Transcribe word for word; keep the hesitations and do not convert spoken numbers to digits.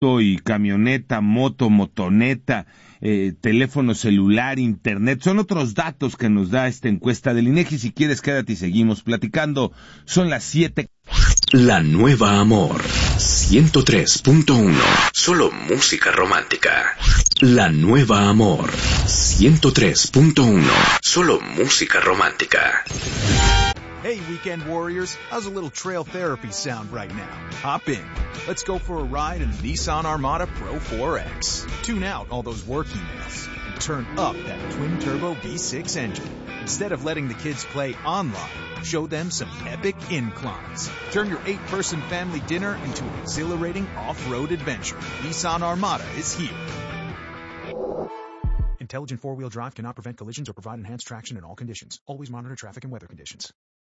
y camioneta, moto, motoneta, eh, teléfono celular, internet, son otros datos que nos da esta encuesta del INEGI. Si quieres, quédate y seguimos platicando. Son las siete. La Nueva Amor, ciento tres punto uno. Solo música romántica. La Nueva Amor, ciento tres punto uno. Solo música romántica. Hey, weekend warriors, how's a little trail therapy sound right now? Hop in. Let's go for a ride in the Nissan Armada Pro four X. Tune out all those work emails and turn up that twin-turbo V six engine. Instead of letting the kids play online, show them some epic inclines. Turn your eight-person family dinner into an exhilarating off-road adventure. Nissan Armada is here. Intelligent four-wheel drive cannot prevent collisions or provide enhanced traction in all conditions. Always monitor traffic and weather conditions.